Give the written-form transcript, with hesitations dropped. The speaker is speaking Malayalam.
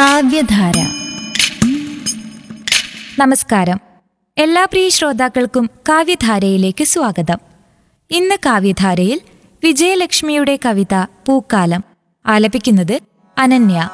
കാവ്യധാര. നമസ്കാരം. എല്ലാ പ്രിയ ശ്രോതാക്കൾക്കും കാവ്യധാരയിലേക്ക് സ്വാഗതം. ഇന്ന് കാവ്യധാരയിൽ വിജയലക്ഷ്മിയുടെ കവിത പൂക്കാലം ആലപിക്കുന്നത് അനന്യ.